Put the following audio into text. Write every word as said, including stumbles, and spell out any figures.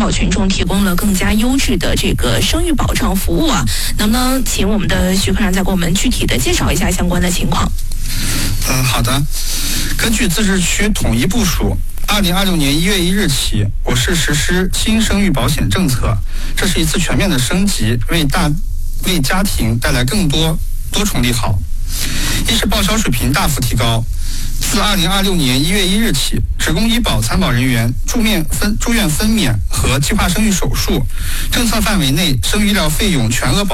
保群众提供了更加优质的这个生育保障服务啊。能不能请我们的徐科长再给我们具体的介绍一下相关的情况？ 嗯、呃，好的。根据自治区统一部署，二零二六年一月一日起，我市实施新生育保险政策，这是一次全面的升级，为大为家庭带来更多多重利好。一是报销水平大幅提高，自二零二六年一月一日起，职工医保参保人员住院分住院分娩和计划生育手术政策范围内生育医疗费用全额保